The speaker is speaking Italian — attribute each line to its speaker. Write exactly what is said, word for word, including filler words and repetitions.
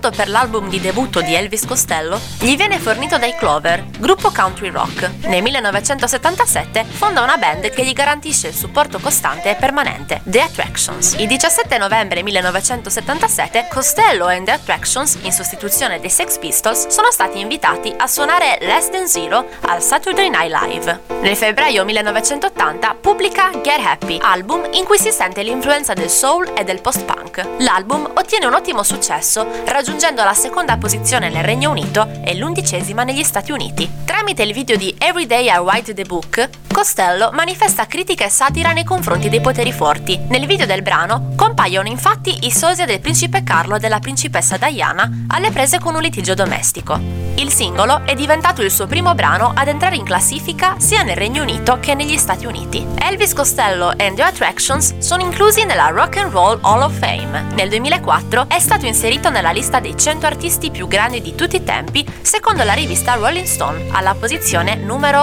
Speaker 1: supporto per l'album di debutto di Elvis Costello gli viene fornito dai Clover, gruppo country rock. Nel millenovecentosettantasette fonda una band che gli garantisce il supporto costante e permanente, The Attractions. Il diciassette novembre millenovecentosettantasette Costello e The Attractions, in sostituzione dei Sex Pistols, sono stati invitati a suonare Less Than Zero al Saturday Night Live. Nel febbraio millenovecentottanta pubblica Get Happy, album in cui si sente l'influenza del soul e del post-punk. L'album ottiene un ottimo successo, raggiungendo la seconda posizione nel Regno Unito e l'undicesima negli Stati Uniti. Tramite il video di Every Day I Write the Book, Costello manifesta critica e satira nei confronti dei poteri forti. Nel video del brano compaiono infatti i sosia del principe Carlo e della principessa Diana alle prese con un litigio domestico. Il singolo è diventato il suo primo brano ad entrare in classifica sia nel Regno Unito che negli Stati Uniti. Elvis Costello and The Attractions sono inclusi nella Rock and Roll Hall of Fame. Nel duemilaquattro è stato inserito nella lista dei cento artisti più grandi di tutti i tempi, secondo la rivista Rolling Stone, alla posizione numero